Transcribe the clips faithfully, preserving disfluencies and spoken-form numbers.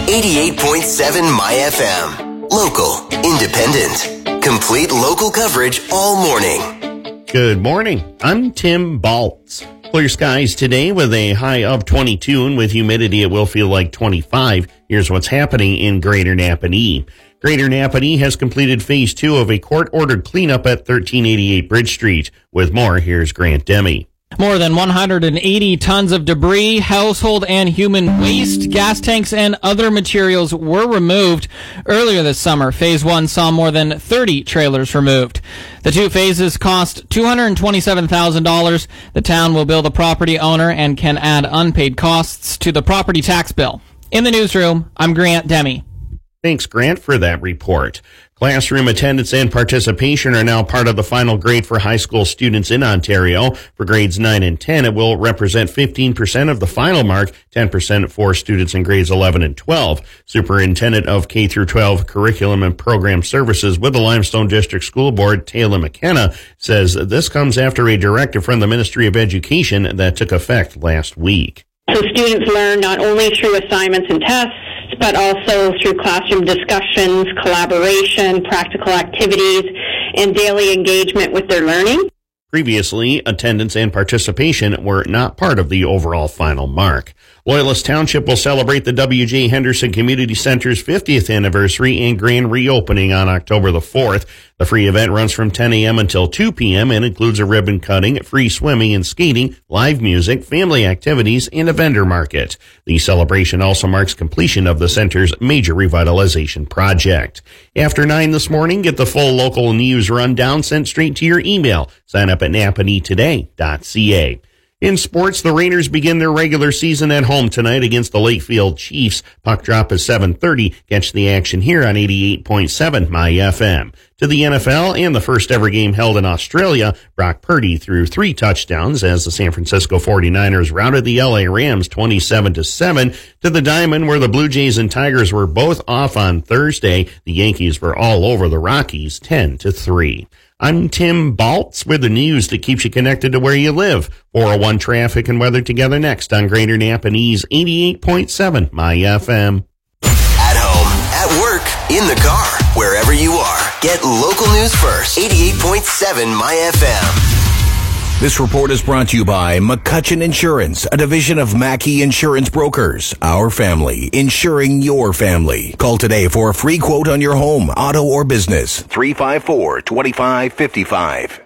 eighty-eight point seven My F M. Local, independent, complete local coverage all morning. Good morning. I'm Tim Baltz. Clear skies today with a high of twenty-two, and with humidity it will feel like twenty-five. Here's what's happening in Greater Napanee. Greater Napanee has completed phase two of a court-ordered cleanup at thirteen eighty-eight Bridge Street. With more, here's Grant Demme. More than one hundred eighty tons of debris, household and human waste, gas tanks, and other materials were removed earlier this summer. Phase one saw more than thirty trailers removed. The two phases cost two hundred twenty-seven thousand dollars. The town will bill the property owner and can add unpaid costs to the property tax bill. In the newsroom, I'm Grant Demme. Thanks, Grant, for that report. Classroom attendance and participation are now part of the final grade for high school students in Ontario. For grades nine and ten, it will represent fifteen percent of the final mark, ten percent for students in grades eleven and twelve. Superintendent of K through twelve Curriculum and Program Services with the Limestone District School Board, Taylor McKenna, says this comes after a directive from the Ministry of Education that took effect last week. So students learn not only through assignments and tests, but also through classroom discussions, collaboration, practical activities, and daily engagement with their learning. Previously, attendance and participation were not part of the overall final mark. Loyalist Township will celebrate the W J Henderson Community Center's fiftieth anniversary and grand reopening on October the fourth. The free event runs from ten a.m. until two p.m. and includes a ribbon cutting, free swimming and skating, live music, family activities, and a vendor market. The celebration also marks completion of the center's major revitalization project. After nine this morning, get the full local news rundown sent straight to your email. Sign up at napanee today dot c a. In sports, the Raiders begin their regular season at home tonight against the Lakefield Chiefs. Puck drop is seven thirty. Catch the action here on eighty-eight point seven My F M. To the N F L and the first ever game held in Australia, Brock Purdy threw three touchdowns as the San Francisco forty-niners routed the L A Rams twenty-seven to seven to the Diamond, where the Blue Jays and Tigers were both off on Thursday. The Yankees were all over the Rockies ten to three. I'm Tim Baltz with the news that keeps you connected to where you live. four oh one traffic and weather together next on Greater Napanee's eighty-eight point seven My F M. At home, at work, in the car, wherever you are, get local news first. eighty-eight point seven My F M. This report is brought to you by McCutcheon Insurance, a division of Mackey Insurance Brokers. Our family, insuring your family. Call today for a free quote on your home, auto, or business. three five four, two five five five.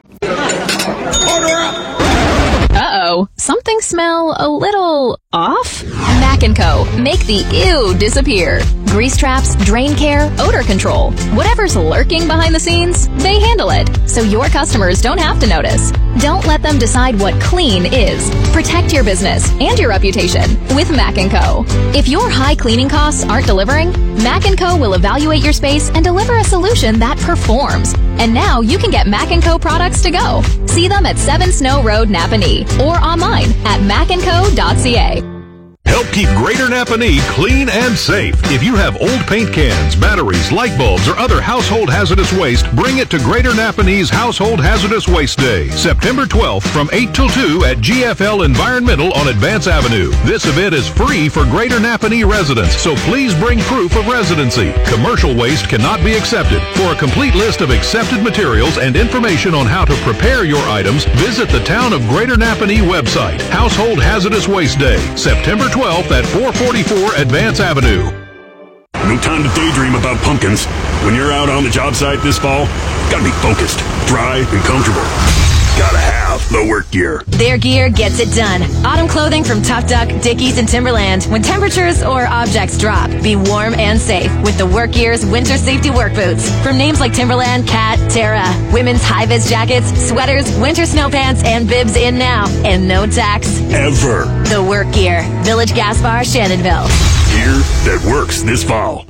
Uh-oh. Something smell a little off? Mac and Co. Make the ew disappear. Grease traps, drain care, odor control. Whatever's lurking behind the scenes, they handle it, so your customers don't have to notice. Don't let them decide what clean is. Protect your business and your reputation with Mac and Co. If your high cleaning costs aren't delivering, Mac and Co. will evaluate your space and deliver a solution that performs. And now you can get Mac and Co. products to go. See them at seven Snow Road, Napanee, or online at mac and co dot c a. Help keep Greater Napanee clean and safe. If you have old paint cans, batteries, light bulbs, or other household hazardous waste, bring it to Greater Napanee's Household Hazardous Waste Day, September twelfth from eight till two at G F L Environmental on Advance Avenue. This event is free for Greater Napanee residents, so please bring proof of residency. Commercial waste cannot be accepted. For a complete list of accepted materials and information on how to prepare your items, visit the Town of Greater Napanee website. Household Hazardous Waste Day, September twelfth at four forty-four Advance Avenue. No time to daydream about pumpkins. When you're out on the job site this fall, gotta be focused, dry, and comfortable. Gotta have the work gear. Their gear gets it done. Autumn clothing from Tough Duck, Dickies, and Timberland. When temperatures or objects drop, be warm and safe with the Work Gear's winter safety work boots. From names like Timberland, Cat, Terra, women's high-vis jackets, sweaters, winter snow pants, and bibs in now. And no tax. Ever. The Work Gear. Village Gas Bar, Shannonville. Gear that works this fall.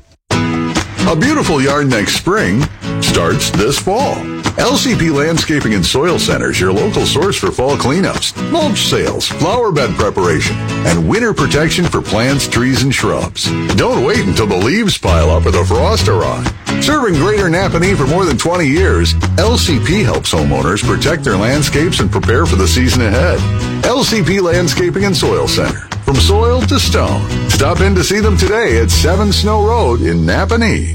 A beautiful yard next spring starts this fall. L C P Landscaping and Soil Center is your local source for fall cleanups, mulch sales, flower bed preparation, and winter protection for plants, trees, and shrubs. Don't wait until the leaves pile up or the frost arrive. Serving Greater Napanee for more than twenty years, L C P helps homeowners protect their landscapes and prepare for the season ahead. L C P Landscaping and Soil Center. For from soil to stone. Stop in to see them today at seven Snow Road in Napanee.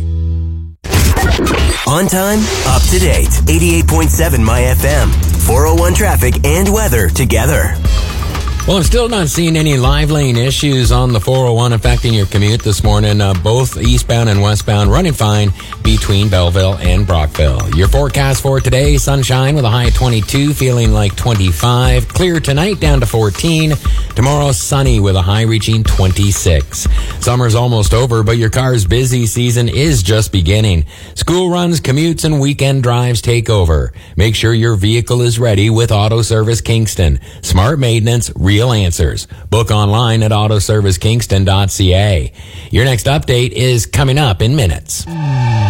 On time, up to date. eighty-eight point seven My F M. four oh one traffic and weather together. Well, I'm still not seeing any live lane issues on the four oh one affecting your commute this morning. Uh, both eastbound and westbound running fine between Belleville and Brockville. Your forecast for today, sunshine with a high of twenty-two, feeling like twenty-five. Clear tonight down to fourteen. Tomorrow, sunny with a high reaching twenty-six. Summer's almost over, but your car's busy season is just beginning. School runs, commutes, and weekend drives take over. Make sure your vehicle is ready with Auto Service Kingston. Smart maintenance, real answers. Book online at auto service kingston dot c a. Your next update is coming up in minutes.